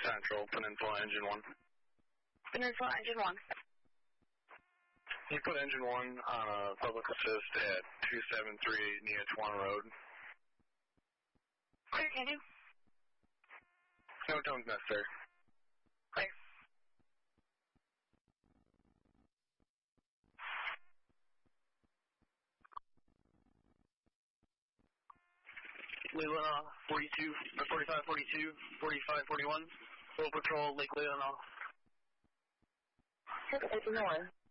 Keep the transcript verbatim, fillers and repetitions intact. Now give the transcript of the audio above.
Central, Peninsula Engine one. Peninsula Engine one. You put Engine one on a public assist at two seven three eight Neotuan Road. Clear, can do. No tones necessary. Clear. Leelanau, forty-two, forty-five, forty-two, forty-five, forty-one. Full patrol, Lake Leelanau. six eighty-one.